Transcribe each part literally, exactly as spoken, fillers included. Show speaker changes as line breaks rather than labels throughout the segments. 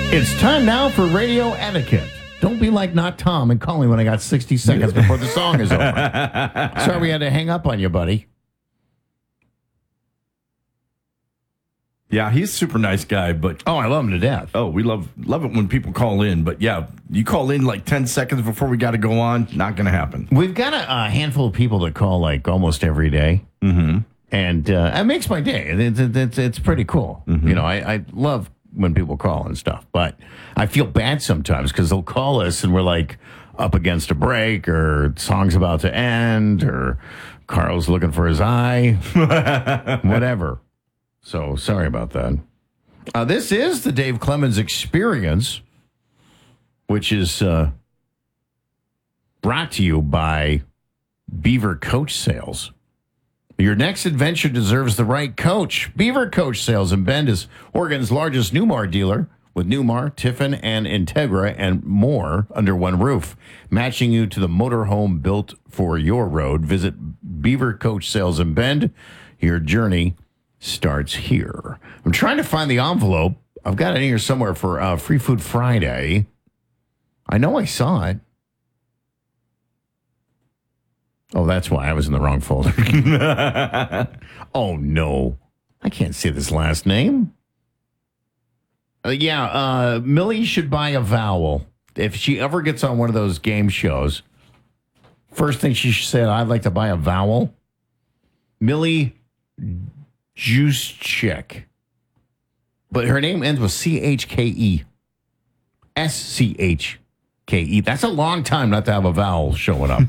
It's time now for radio etiquette. Don't be like not Tom and call me when I got sixty seconds before the song is over. Sorry we had to hang up on you, buddy.
Yeah, he's a super nice guy, but
oh, I love him to death.
Oh, we love love it when people call in, but yeah, you call in like ten seconds before we got to go on, not going to happen.
We've got a, a handful of people that call like almost every day,
mm-hmm.
and uh, it makes my day. It's it's, it's pretty cool. Mm-hmm. You know, I, I love when people call and stuff, but I feel bad sometimes because they'll call us and we're like up against a break, or song's about to end, or Carl's looking for his eye, whatever. So, sorry about that. Uh, this is the Dave Clemens Experience, which is uh, brought to you by Beaver Coach Sales. Your next adventure deserves the right coach. Beaver Coach Sales in Bend is Oregon's largest Newmar dealer, with Newmar, Tiffin, and Integra, and more under one roof, matching you to the motorhome built for your road. Visit Beaver Coach Sales in Bend. Your journey starts here. I'm trying to find the envelope. I've got it in here somewhere for uh, Free Food Friday. I know I saw it. Oh, that's why I was in the wrong folder. Oh, no. I can't see this last name. Uh, yeah, uh, Millie should buy a vowel. If she ever gets on one of those game shows, first thing she should say, I'd like to buy a vowel. Millie Juszczyk. But her name ends with C H K E. S C H K E. That's a long time not to have a vowel showing up.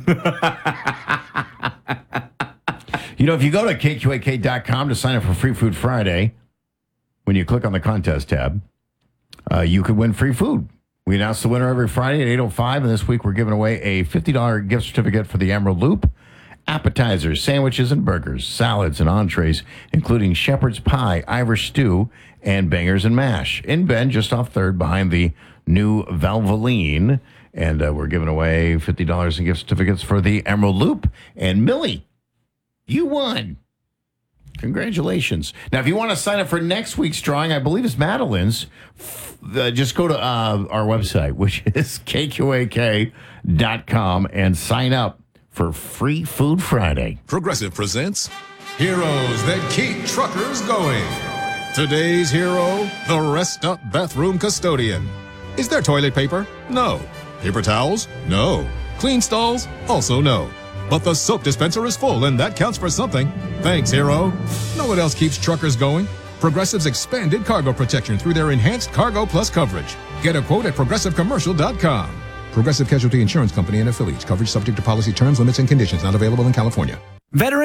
You know, if you go to K Q A K dot com to sign up for Free Food Friday, when you click on the contest tab, uh, you could win free food. We announce the winner every Friday at eight oh five, and this week we're giving away a fifty dollars gift certificate for the Emerald Loop. Appetizers, sandwiches, and burgers, salads, and entrees, including shepherd's pie, Irish stew, and bangers and mash. In Bend, just off third, behind the new Valvoline. And uh, we're giving away fifty dollars in gift certificates for the Emerald Loop. And Millie, you won. Congratulations. Now, if you want to sign up for next week's drawing, I believe it's Madeline's, f- uh, just go to uh, our website, which is K Q A K dot com, and sign up for Free Food Friday.
Progressive presents Heroes That Keep Truckers Going. Today's hero, the Rest Up Bathroom Custodian. Is there toilet paper? No. Paper towels? No. Clean stalls? Also no. But the soap dispenser is full, and that counts for something. Thanks, hero. Know what else keeps truckers going? Progressive's expanded cargo protection through their enhanced Cargo Plus coverage. Get a quote at progressive commercial dot com. Progressive Casualty Insurance Company and affiliates. Coverage subject to policy terms, limits, and conditions. Not available in California.
Veteran